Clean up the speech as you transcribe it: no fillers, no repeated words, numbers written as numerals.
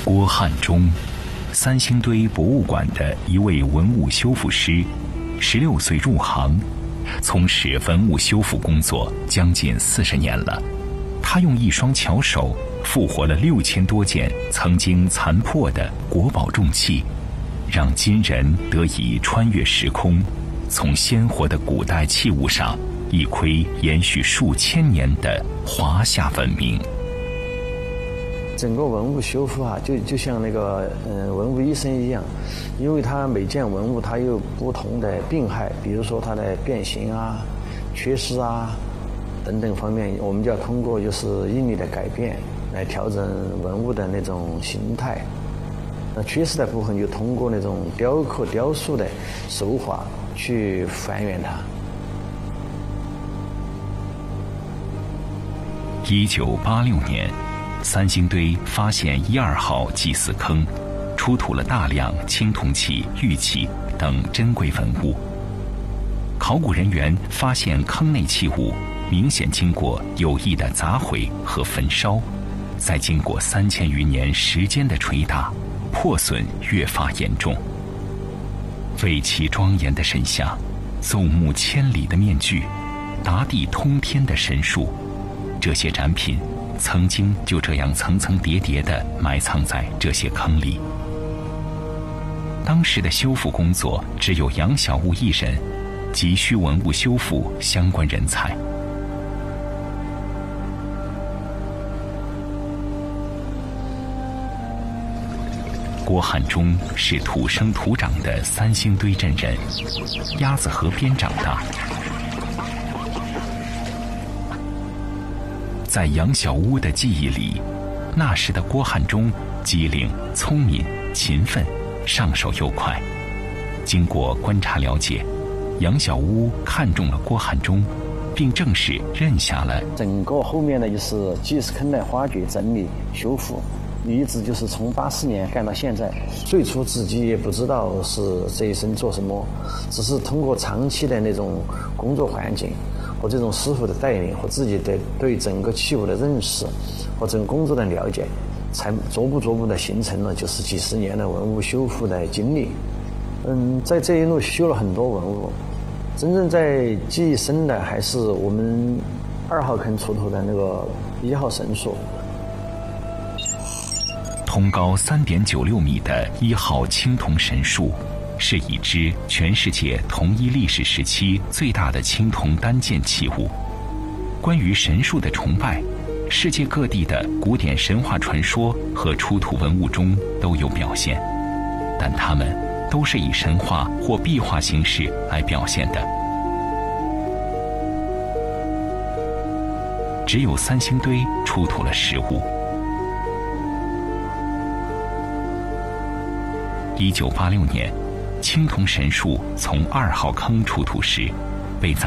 郭汉中，三星堆博物馆的一位文物修复师，16岁入行，从事文物修复工作将近40年了。他用一双巧手复活了6000多件曾经残破的国宝重器，让今人得以穿越时空，从鲜活的古代器物上一窥延续数千年的华夏文明。 整个文物修复就像那个文物医生一样，因为它每件文物它有不同的病害，比如说它的变形啊、缺失啊等等方面，我们就要通过就是应力的改变来调整文物的那种形态。那缺失的部分就通过那种雕刻、雕塑的手法去还原它。 1986年，三星堆发现1、2号祭祀坑，出土了大量青铜器、玉器等珍贵文物。考古人员发现坑内器物明显经过有意的砸毁和焚烧，再经过3000余年时间的捶打，破损越发严重。巍奇庄严的神像，奏目千里的面具，达地通天的神树，这些展品曾经就这样层层叠叠地埋藏在这些坑里。当时的修复工作只有杨小屋一人，急需文物修复相关人才。郭汉中是土生土长的三星堆镇人，鸭子河边长大。在杨小屋的记忆里，那时的郭汉中机灵、聪明、勤奋，上手又快。经过观察了解，杨小屋看中了郭汉中，并正式认下了整个后面的就是祭祀坑的挖掘、整理、修复，一直就是从84年干到现在。最初自己也不知道是这一生做什么，只是通过长期的那种工作环境和这种师傅的带领和自己的对整个器物的认识和整个工作的了解，才逐步的形成了就是几十年的文物修复的经历。在这一路修了很多文物，真正在记忆深的还是我们2号坑出土的那个1号神树。 通高3.96米的1号青铜神树，是已知全世界同一历史时期最大的青铜单件器物。关于神树的崇拜，世界各地的古典神话传说和出土文物中都有表现，但它们都是以神话或壁画形式来表现的。只有三星堆出土了实物。1986年，青铜神树从2号坑出土时，被